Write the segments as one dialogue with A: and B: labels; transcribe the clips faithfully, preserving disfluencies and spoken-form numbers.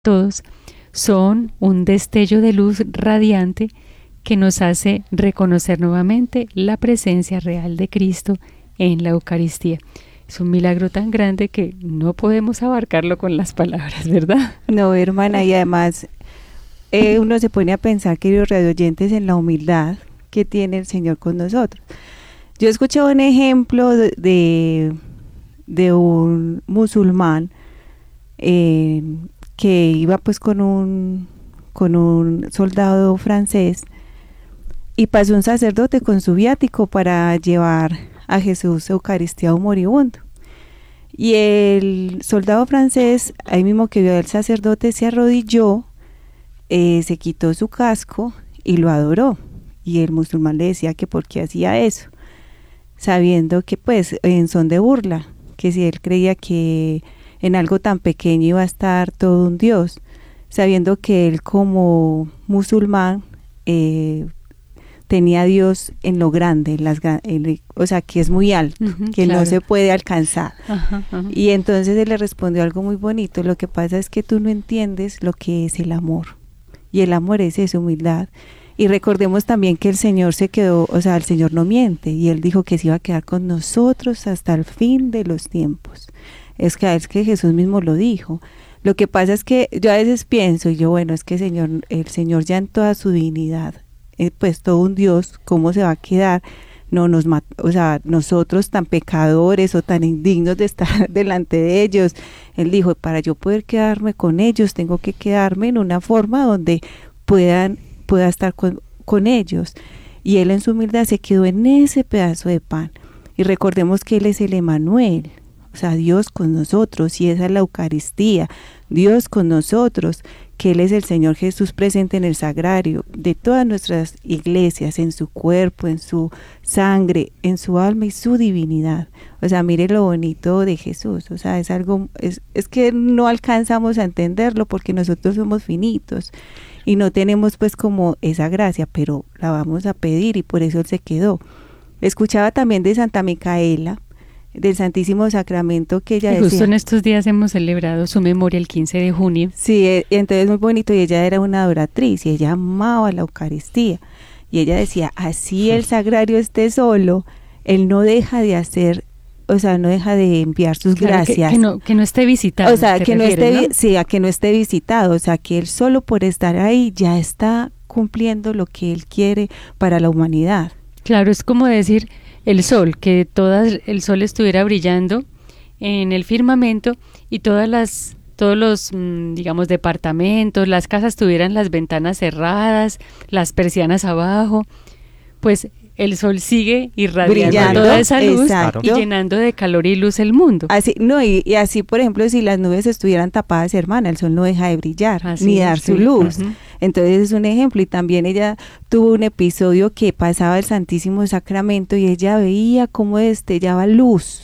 A: todos, son un destello de luz radiante que nos hace reconocer nuevamente la presencia real de Cristo en la Eucaristía. Es un milagro tan grande que no podemos abarcarlo con las palabras, ¿verdad?
B: No, hermana, y además eh, uno se pone a pensar, queridos radioyentes, en la humildad que tiene el Señor con nosotros. Yo escuché un ejemplo de, de, de un musulmán eh, que iba pues con un, con un soldado francés y pasó un sacerdote con su viático para llevar a Jesús Eucaristía a un moribundo. Y el soldado francés, ahí mismo que vio al sacerdote, se arrodilló, eh, se quitó su casco y lo adoró. Y el musulmán le decía que por qué hacía eso, sabiendo que pues en son de burla, que si él creía que en algo tan pequeño iba a estar todo un Dios, sabiendo que él como musulmán eh, tenía a Dios en lo grande, en las, en, o sea, que es muy alto, uh-huh, que claro, no se puede alcanzar. Ajá, ajá. Y entonces él le respondió algo muy bonito: lo que pasa es que tú no entiendes lo que es el amor, y el amor es esa humildad. Y recordemos también que el Señor se quedó, o sea, el Señor no miente, y Él dijo que se iba a quedar con nosotros hasta el fin de los tiempos. Es que, es que Jesús mismo lo dijo. Lo que pasa es que yo a veces pienso, y yo, bueno, es que el Señor, el Señor ya en toda su divinidad, eh, pues todo un Dios, ¿cómo se va a quedar? No nos mat- o sea, nosotros tan pecadores o tan indignos de estar delante de ellos. Él dijo, para yo poder quedarme con ellos, tengo que quedarme en una forma donde puedan pueda estar con, con ellos, y él en su humildad se quedó en ese pedazo de pan. Y recordemos que él es el Emmanuel, o sea, Dios con nosotros, y esa es la Eucaristía, Dios con nosotros, que él es el Señor Jesús presente en el sagrario de todas nuestras iglesias, en su cuerpo, en su sangre, en su alma y su divinidad. O sea, mire lo bonito de Jesús, o sea, es algo, es, es que no alcanzamos a entenderlo porque nosotros somos finitos y no tenemos pues como esa gracia, pero la vamos a pedir, y por eso él se quedó. Escuchaba también de Santa Micaela, del Santísimo Sacramento, que ella
A: y
B: decía,
A: justo en estos días hemos celebrado su memoria el quince de junio.
B: Sí, entonces muy bonito, y ella era una adoratriz, y ella amaba la Eucaristía, y ella decía, así el sagrario esté solo, él no deja de hacer, o sea, no deja de enviar sus claro, gracias.
A: Que, que, no, que no esté visitado.
B: O sea, que no esté,
A: ¿no?
B: sí, a que no esté visitado, o sea, que él solo por estar ahí ya está cumpliendo lo que él quiere para la humanidad.
A: Claro, es como decir el sol, que todas, el sol estuviera brillando en el firmamento y todas las, todos los, digamos, departamentos, las casas tuvieran las ventanas cerradas, las persianas abajo, pues el sol sigue irradiando brillando, toda esa luz, exacto, y llenando de calor y luz el mundo.
B: Así, no, y, y así, por ejemplo, si las nubes estuvieran tapadas, hermana, el sol no deja de brillar, así ni dar sí. su luz. Uh-huh. Entonces es un ejemplo, y también ella tuvo un episodio que pasaba el Santísimo Sacramento y ella veía cómo destellaba luz,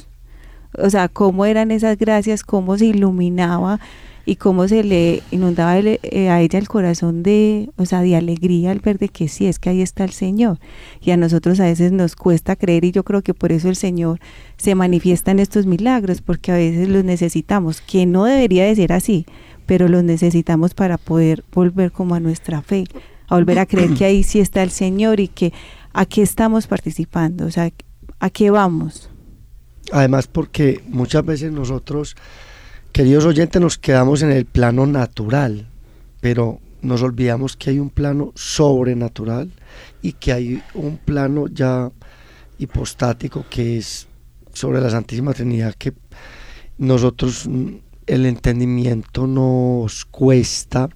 B: o sea, cómo eran esas gracias, cómo se iluminaba y cómo se le inundaba el, eh, a ella el corazón de, o sea, de alegría al ver de que sí, es que ahí está el Señor. Y a nosotros a veces nos cuesta creer, y yo creo que por eso el Señor se manifiesta en estos milagros, porque a veces los necesitamos, que no debería de ser así, pero los necesitamos para poder volver como a nuestra fe, a volver a creer que ahí sí está el Señor y que a qué estamos participando, o sea, a qué vamos.
C: Además, porque muchas veces nosotros, queridos oyentes, nos quedamos en el plano natural, pero nos olvidamos que hay un plano sobrenatural y que hay un plano ya hipostático que es sobre la Santísima Trinidad, que nosotros el entendimiento nos cuesta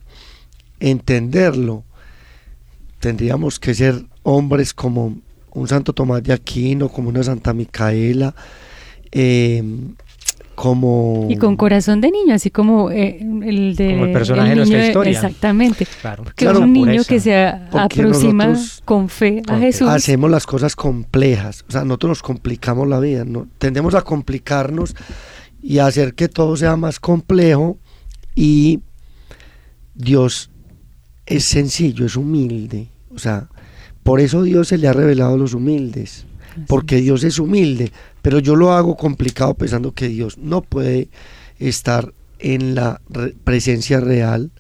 C: entenderlo. Tendríamos que ser hombres como un Santo Tomás de Aquino, como una Santa Micaela, eh, como
A: y con corazón de niño, así como eh, el de
D: como el personaje el de nuestra historia.
A: Exactamente,
D: claro,
A: porque
C: claro,
A: es un niño
D: eso.
A: que se aproxima con fe a Jesús.
C: Hacemos las cosas complejas, o sea, nosotros nos complicamos la vida, ¿no? Tendemos a complicarnos y a hacer que todo sea más complejo, y Dios es sencillo, es humilde, o sea, por eso Dios se le ha revelado a los humildes, así porque es. Dios es humilde, pero yo lo hago complicado pensando que Dios no puede estar en la re- presencia real